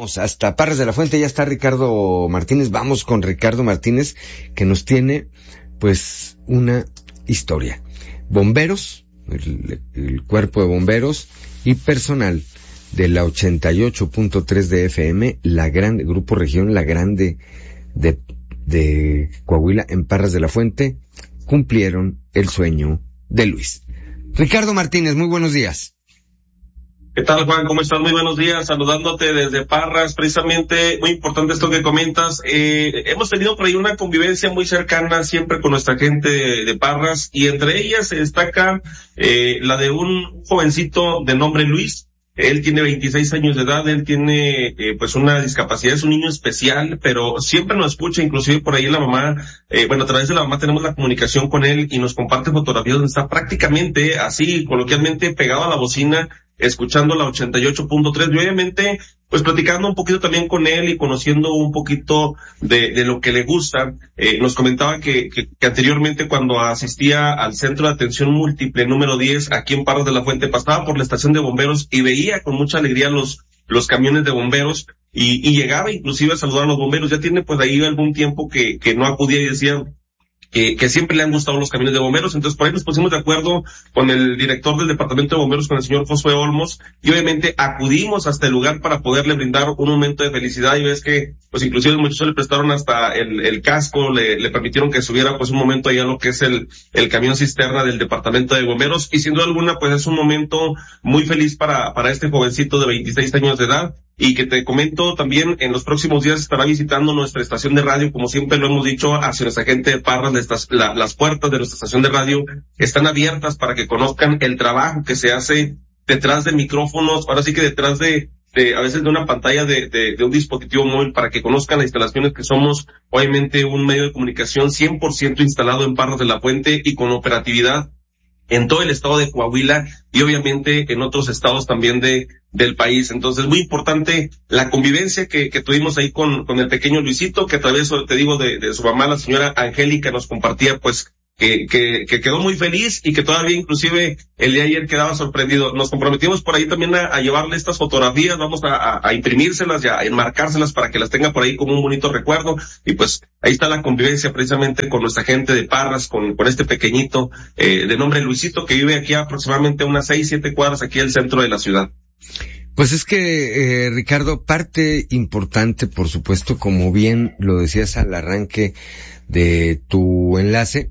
vamos hasta Parras de la Fuente, ya está Ricardo Martínez. Vamos con Ricardo Martínez, que nos tiene, pues, una historia. Bomberos, el cuerpo de bomberos y personal de la 88.3 de FM, la grande, Grupo Región, la grande de Coahuila, en Parras de la Fuente, cumplieron el sueño de Luis. Ricardo Martínez, muy buenos días. ¿Qué tal, Juan? ¿Cómo estás? Muy buenos días, saludándote desde Parras. Precisamente, muy importante esto que comentas. Hemos tenido por ahí una convivencia muy cercana siempre con nuestra gente de Parras, y entre ellas se destaca la de un jovencito de nombre Luis. Él tiene 26 años de edad, él tiene pues una discapacidad, es un niño especial, pero siempre nos escucha, inclusive por ahí la mamá, a través de la mamá tenemos la comunicación con él y nos comparte fotografías donde está prácticamente así, coloquialmente pegado a la bocina, escuchando la 88.3, y obviamente pues platicando un poquito también con él y conociendo un poquito de lo que le gusta. Nos comentaba que anteriormente, cuando asistía al Centro de Atención Múltiple número 10 aquí en Parras de la Fuente, pasaba por la estación de bomberos y veía con mucha alegría los camiones de bomberos y llegaba inclusive a saludar a los bomberos. Ya tiene pues ahí algún tiempo que no acudía, y decía que siempre le han gustado los camiones de bomberos. Entonces por ahí nos pusimos de acuerdo con el director del departamento de bomberos, con el señor Josué Olmos, y obviamente acudimos hasta el lugar para poderle brindar un momento de felicidad. Y ves que pues inclusive los muchachos le prestaron hasta el casco, le permitieron que subiera pues un momento allá lo que es el camión cisterna del departamento de bomberos, y sin duda alguna pues es un momento muy feliz para este jovencito de 26 años de edad. Y que te comento también, en los próximos días estará visitando nuestra estación de radio, como siempre lo hemos dicho hacia nuestra gente de Parras. Las puertas de nuestra estación de radio están abiertas para que conozcan el trabajo que se hace detrás de micrófonos, ahora sí que detrás de a veces de una pantalla de un dispositivo móvil, para que conozcan las instalaciones que somos, obviamente un medio de comunicación 100% instalado en Parras de la Fuente y con operatividad en todo el estado de Coahuila y obviamente en otros estados también del país. Entonces, muy importante la convivencia que tuvimos ahí con el pequeño Luisito, que a través, te digo, de su mamá, la señora Angélica, nos compartía pues que quedó muy feliz, y que todavía inclusive el día de ayer quedaba sorprendido. Nos comprometimos por ahí también a llevarle estas fotografías, vamos a imprimírselas y a enmarcárselas para que las tenga por ahí como un bonito recuerdo. Y pues ahí está la convivencia precisamente con nuestra gente de Parras, con este pequeñito de nombre Luisito, que vive aquí aproximadamente unas 6-7 cuadras aquí al centro de la ciudad. Pues es que, Ricardo, parte importante, por supuesto, como bien lo decías al arranque de tu enlace,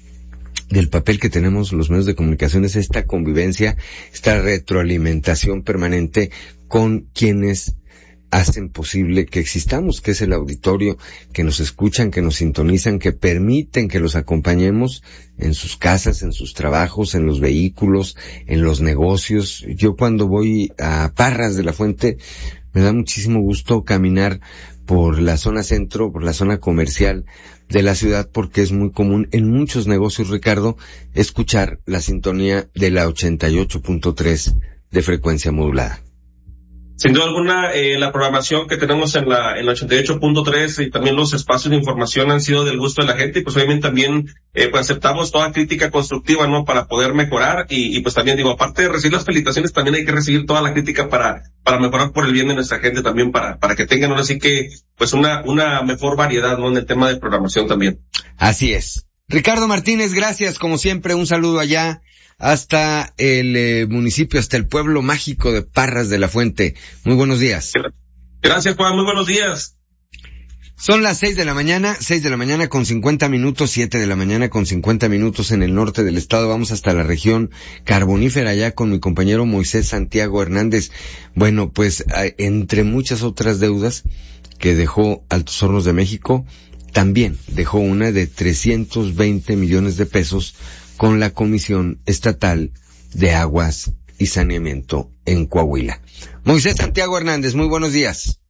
del papel que tenemos los medios de comunicación, es esta convivencia, esta retroalimentación permanente con quienes hacen posible que existamos, que es el auditorio, que nos escuchan, que nos sintonizan, que permiten que los acompañemos en sus casas, en sus trabajos, en los vehículos, en los negocios. Yo cuando voy a Parras de la Fuente me da muchísimo gusto caminar por la zona centro, por la zona comercial de la ciudad, porque es muy común en muchos negocios, Ricardo, escuchar la sintonía de la 88.3 de frecuencia modulada. Sin duda alguna, la programación que tenemos en la 88.3 y también los espacios de información han sido del gusto de la gente, y pues obviamente también pues aceptamos toda crítica constructiva, ¿no?, para poder mejorar, y pues también digo, aparte de recibir las felicitaciones, también hay que recibir toda la crítica para mejorar por el bien de nuestra gente también, para que tengan ahora sí que pues una mejor variedad, ¿no?, en el tema de programación también. Así es. Ricardo Martínez, gracias, como siempre, un saludo allá hasta el municipio, hasta el pueblo mágico de Parras de la Fuente. Muy buenos días. Gracias, Juan, muy buenos días. Son las 6 de la mañana con 50 minutos, 7 de la mañana con 50 minutos en el norte del estado. Vamos hasta la región carbonífera, allá con mi compañero Moisés Santiago Hernández. Bueno, pues entre muchas otras deudas que dejó Altos Hornos de México, también dejó una de 320 millones de pesos con la Comisión Estatal de Aguas y Saneamiento en Coahuila. Moisés Santiago Hernández, muy buenos días.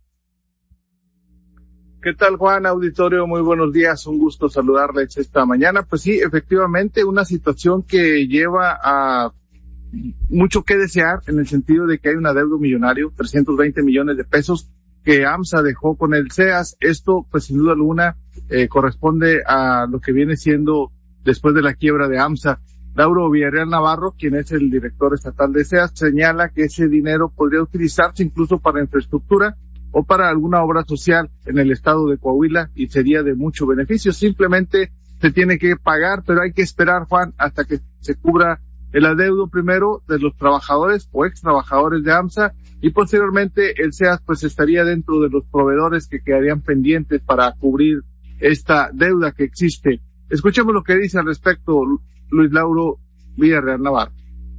¿Qué tal, Juan? Auditorio, muy buenos días. Un gusto saludarles esta mañana. Pues sí, efectivamente, una situación que lleva a mucho que desear, en el sentido de que hay un adeudo millonario, 320 millones de pesos, que AMSA dejó con el CEAS. Esto, pues sin duda alguna, corresponde a lo que viene siendo después de la quiebra de AMSA. Lauro Villarreal Navarro, quien es el director estatal de CEAS, señala que ese dinero podría utilizarse incluso para infraestructura, o para alguna obra social en el estado de Coahuila y sería de mucho beneficio. Simplemente se tiene que pagar, pero hay que esperar, Juan, hasta que se cubra el adeudo primero de los trabajadores o ex trabajadores de AMSA y posteriormente el SEAS pues estaría dentro de los proveedores que quedarían pendientes para cubrir esta deuda que existe. Escuchemos lo que dice al respecto Luis Lauro Villarreal Navarro.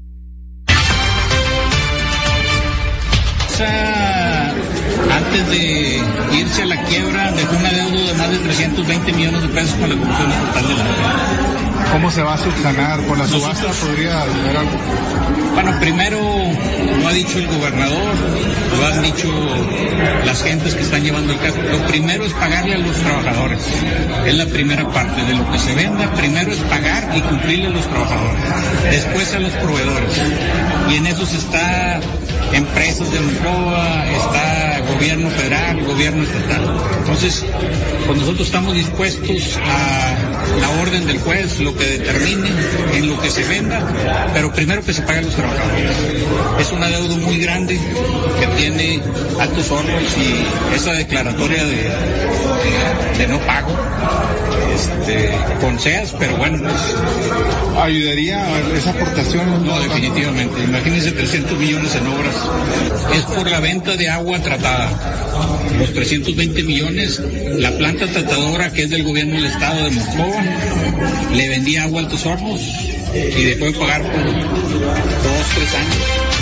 Antes de irse a la quiebra dejó un adeudo de más de 320 millones de pesos con la Comisión Estatal de la Deuda. ¿Cómo se va a subsanar? ¿Con la subasta podría haber algo? Bueno, primero lo ha dicho el gobernador, lo han dicho las gentes que están llevando el caso. Lo primero es pagarle a los trabajadores. Es la primera parte de lo que se venda. Primero es pagar y cumplirle a los trabajadores. Después a los proveedores. Y en eso está empresas de Monclova, está gobierno federal, gobierno estatal. Entonces, pues nosotros estamos dispuestos a la orden del juez, lo que determine, en lo que se venda, pero primero que se paguen los trabajadores. Es un adeudo muy grande que tiene altos hornos y esa declaratoria de no pago con SEAS, pero bueno, pues, ¿ayudaría esa aportación? No, definitivamente. Imagínense 300 millones en obras. Es por la venta de agua tratada. Los 320 millones, la planta tratadora que es del gobierno del estado de Monclova, le vendía agua a Altos Hornos y dejó de pagar por 2-3 años.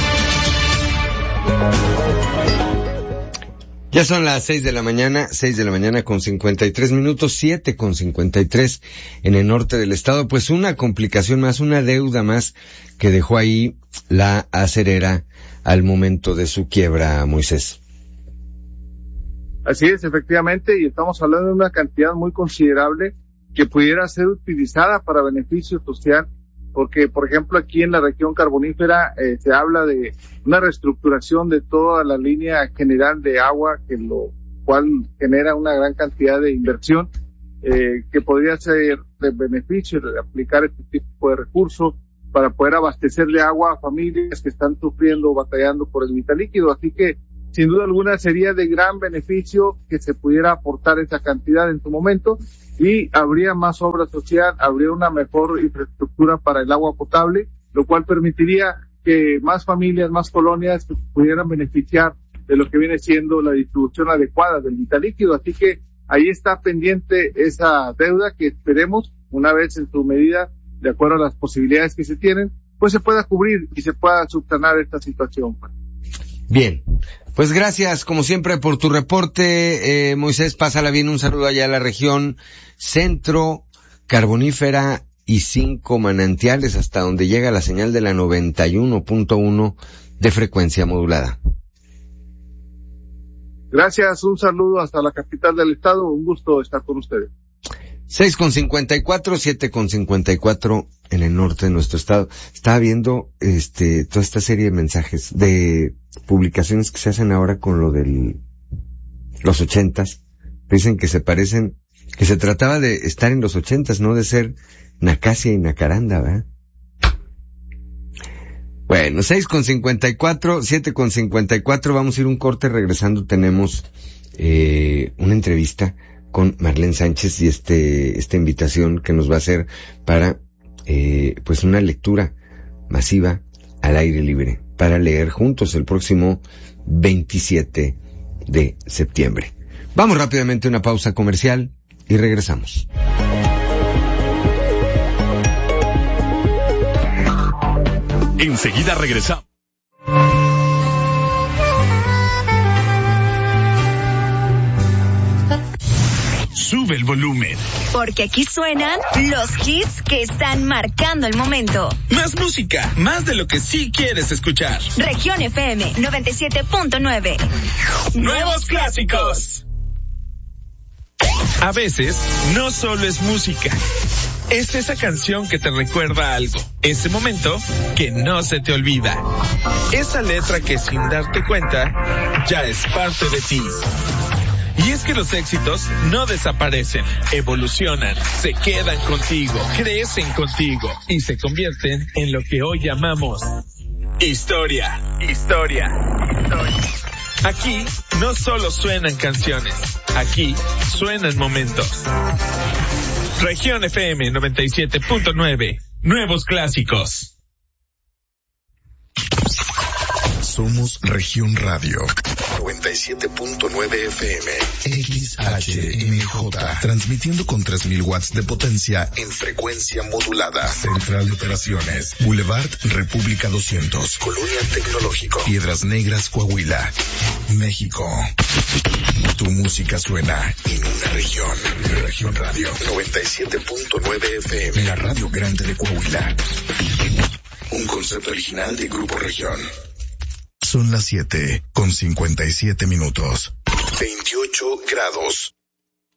Ya son las 6 de la mañana con 53 minutos, 7 con 53 en el norte del estado. Pues una complicación más, una deuda más que dejó ahí la acerera al momento de su quiebra, Moisés. Así es, efectivamente, y estamos hablando de una cantidad muy considerable que pudiera ser utilizada para beneficio social, porque, por ejemplo, aquí en la región carbonífera se habla de una reestructuración de toda la línea general de agua, que lo cual genera una gran cantidad de inversión, que podría ser de beneficio de aplicar este tipo de recursos para poder abastecer de agua a familias que están sufriendo o batallando por el vital líquido. Así que, sin duda alguna, sería de gran beneficio que se pudiera aportar esa cantidad en su momento y habría más obra social, habría una mejor infraestructura para el agua potable, lo cual permitiría que más familias, más colonias pudieran beneficiar de lo que viene siendo la distribución adecuada del vital líquido. Así que ahí está pendiente esa deuda que esperemos, una vez en su medida, de acuerdo a las posibilidades que se tienen, pues se pueda cubrir y se pueda subsanar esta situación. Bien, pues gracias como siempre por tu reporte, Moisés, pásala bien, un saludo allá a la región centro, carbonífera y 5 manantiales, hasta donde llega la señal de la 91.1 de frecuencia modulada. Gracias, un saludo hasta la capital del estado, un gusto estar con ustedes. 6:54, 7:54 en el norte de nuestro estado. Estaba viendo toda esta serie de mensajes, de publicaciones que se hacen ahora con lo de los 80s. Dicen que se parecen, que se trataba de estar en los 80s, no de ser Nacasia y Nacaranda, ¿verdad? Bueno, 6:54, 7:54, vamos a ir un corte, regresando tenemos una entrevista con Marlene Sánchez y esta invitación que nos va a hacer para pues una lectura masiva al aire libre para leer juntos el próximo 27 de septiembre. Vamos rápidamente a una pausa comercial y regresamos. Enseguida regresamos. Sube el volumen. Porque aquí suenan los hits que están marcando el momento. Más música, más de lo que sí quieres escuchar. Región FM 97.9. Nuevos clásicos. A veces, no solo es música. Es esa canción que te recuerda algo. Ese momento que no se te olvida. Esa letra que sin darte cuenta, ya es parte de ti. Y es que los éxitos no desaparecen, evolucionan, se quedan contigo, crecen contigo y se convierten en lo que hoy llamamos historia. Aquí No solo suenan canciones, aquí suenan momentos. Región FM 97.9, nuevos clásicos. Somos Región Radio 97.9 FM XHMJ, transmitiendo con 3000 watts de potencia en frecuencia modulada. Central de Operaciones, Boulevard República 200, Colonia Tecnológico, Piedras Negras, Coahuila, México. Tu música suena en una región. Región Radio 97.9 FM, la radio grande de Coahuila. Un concepto original de Grupo Región. Son las 7:57. 28 grados.